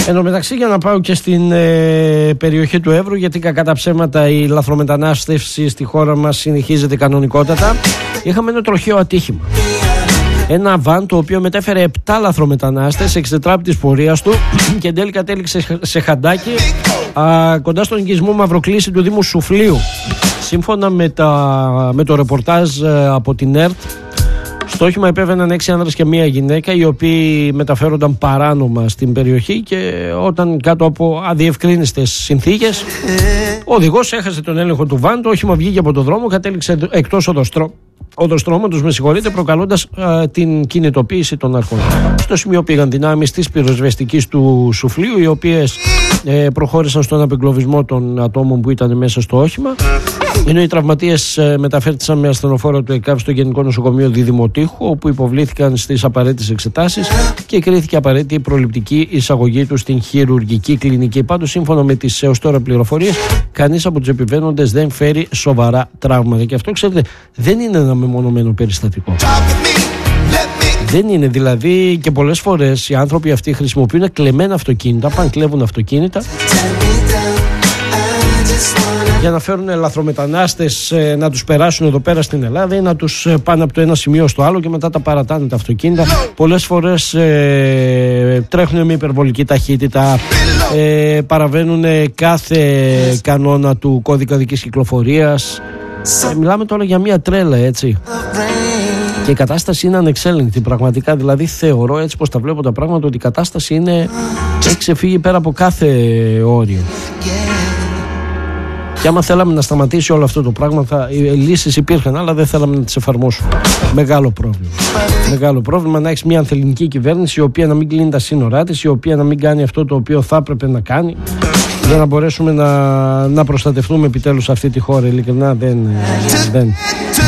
Εν τω μεταξύ, για να πάω και στην περιοχή του Εύρου, γιατί κακά τα ψέματα η λαθρομετανάστευση στη χώρα μας συνεχίζεται κανονικότατα, είχαμε ένα τροχαίο ατύχημα. Ένα βαν το οποίο μετέφερε 7 λαθρομετανάστες 6 της πορείας του και εν τέλει κατέληξε σε Χαντάκι κοντά στον οικισμό Μαυροκλήση του Δήμου Σουφλίου. Σύμφωνα με το ρεπορτάζ από την ΕΡΤ, στο όχημα επέβαιναν 6 άνδρες και 1 γυναίκα, οι οποίοι μεταφέρονταν παράνομα στην περιοχή και όταν κάτω από αδιευκρίνιστες συνθήκες ο οδηγός έχασε τον έλεγχο του βαν, το όχημα βγήκε από το δρόμο, κατέληξε εκτός οδοστρώματος, προκαλώντας την κινητοποίηση των αρχών. Στο σημείο πήγαν δυνάμεις της πυροσβεστικής του Σουφλίου, οι οποίες προχώρησαν στον απεγκλωβισμό των ατόμων που ήταν μέσα στο όχημα, ενώ οι τραυματίες μεταφέρθησαν με ασθενοφόρο του ΕΚΑΒ στο Γενικό Νοσοκομείο Διδημοτήχου, όπου υποβλήθηκαν στις απαραίτητες εξετάσεις και κρίθηκε απαραίτητη η προληπτική εισαγωγή του στην χειρουργική κλινική. Πάντως, σύμφωνα με τις έως τώρα πληροφορίες, κανείς από τους επιβαίνοντες δεν φέρει σοβαρά τραύματα. Και αυτό, ξέρετε, δεν είναι ένα μεμονωμένο περιστατικό. Δεν είναι, δηλαδή, και πολλές φορές οι άνθρωποι αυτοί χρησιμοποιούν κλεμμένα αυτοκίνητα, πάνε κλέβουν αυτοκίνητα για να φέρουν λαθρομετανάστες να τους περάσουν εδώ πέρα στην Ελλάδα ή να τους πάνε από το ένα σημείο στο άλλο και μετά τα παρατάνε τα αυτοκίνητα. Πολλές φορές τρέχουν με υπερβολική ταχύτητα, παραβαίνουν κάθε κανόνα του κώδικα οδικής κυκλοφορίας. Μιλάμε τώρα για μια τρέλα, έτσι. Και η κατάσταση είναι ανεξέλεγκτη πραγματικά. Δηλαδή θεωρώ, έτσι πως τα βλέπω τα πράγματα, ότι η κατάσταση έχει ξεφύγει πέρα από κάθε όριο. Και άμα θέλαμε να σταματήσει όλο αυτό το πράγμα, οι λύσεις υπήρχαν, αλλά δεν θέλαμε να τις εφαρμόσουμε. Μεγάλο πρόβλημα. Μεγάλο πρόβλημα να έχεις μια ανθελληνική κυβέρνηση, η οποία να μην κλείνει τα σύνορά της, η οποία να μην κάνει αυτό το οποίο θα έπρεπε να κάνει, για να μπορέσουμε να προστατευτούμε επιτέλους αυτή τη χώρα. Ειλικρινά δεν.